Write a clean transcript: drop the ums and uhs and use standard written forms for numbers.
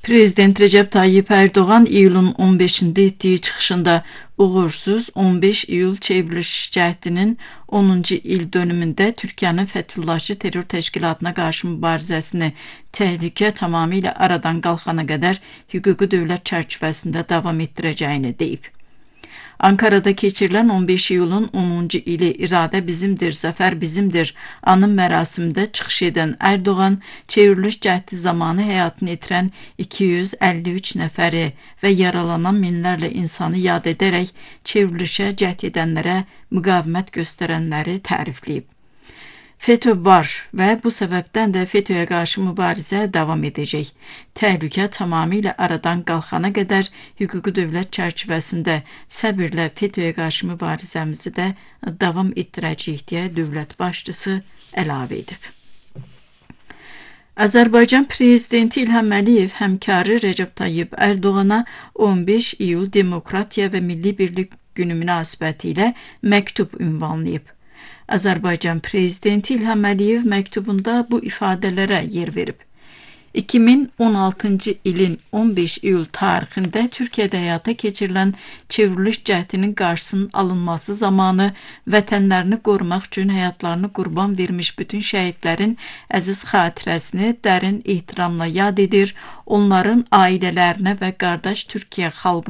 Prezident Recep Tayyip Erdoğan iyulun 15'inde etdiyi çıxışında uğursuz 15 iyul çevriliş cəhdinin 10-cu il dönümündə Türkiyənin Fəthullahçı terror təşkilatına qarşı mübarizəsini təhlükə tamamilə aradan qalxana qədər hüquqi dövlət çərçivəsində davam etdirəcəyini deyib. Ankara'da keçirilən 15 iyulun 10-cu ili İradə bizimdir, zəfər bizimdir anım mərasimində çıxış edən Erdoğan, çevriliş cəhdi zamanı həyatını itirən 253 nəfəri və yaralanan minlərlə insanı yad edərək çevrilişə cəhd edənlərə müqavimət göstərənləri tərifləyib. FETÖ var və bu səbəbdən də FETÖ'yə qarşı mübarizə davam edəcək. Təhlükə tamamilə aradan qalxana qədər hüquqi dövlət çərçivəsində səbirlə FETÖ'yə qarşı mübarizəmizi də davam etdirəcəyik deyə dövlət başçısı əlavə edib. Azərbaycan Prezidenti İlham Əliyev həmkarı Recep Tayyip Erdoğan'a 15 iyul Demokratiya və Milli Birlik Günü münasibətilə məktub ünvanlayıb. Azərbaycan Prezidenti İlham Əliyev məktubunda bu ifadələrə yer verib. 2016-cı ilin 15 iyul tarixində Türkiyədə həyata keçirilən çevriliş cəhdinin qarşısının alınması zamanı vətənlərini qorumaq üçün həyatlarını qurban vermiş bütün şəhidlərin əziz xatirəsini dərin ehtiramla yad edir, onların ailələrinə və qardaş Türkiyə xalqına